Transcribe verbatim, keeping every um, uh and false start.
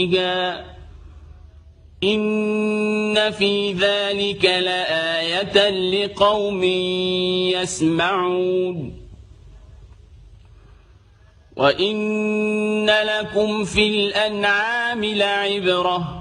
إن في ذلك لآية لقوم يسمعون وإن لكم في الأنعام لعبرة